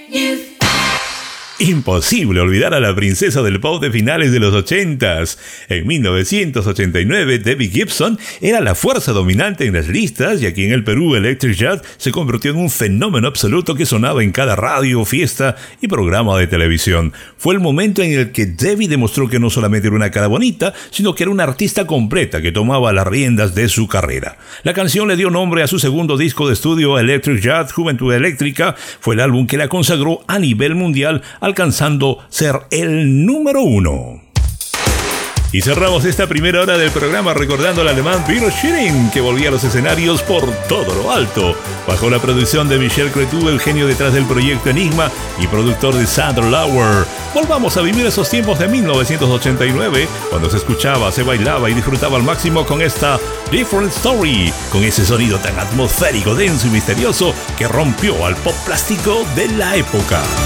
Imposible olvidar a la princesa del pop de finales de los 80s. En 1989, Debbie Gibson era la fuerza dominante en las listas y aquí en el Perú, Electric Jazz se convirtió en un fenómeno absoluto que sonaba en cada radio, fiesta y programa de televisión. Fue el momento en el que Debbie demostró que no solamente era una cara bonita, sino que era una artista completa que tomaba las riendas de su carrera. La canción le dio nombre a su segundo disco de estudio, Electric Jazz, Juventud Eléctrica. Fue el álbum que la consagró a nivel mundial, alcanzando ser el número 1. Y cerramos esta primera hora del programa recordando al alemán Peter Schilling, que volvía a los escenarios por todo lo alto. Bajo la producción de Michel Cretu, el genio detrás del proyecto Enigma y productor de Sandro Lauer. Volvamos a vivir esos tiempos de 1989, cuando se escuchaba, se bailaba y disfrutaba al máximo con esta Different Story, con ese sonido tan atmosférico, denso y misterioso que rompió al pop plástico de la época.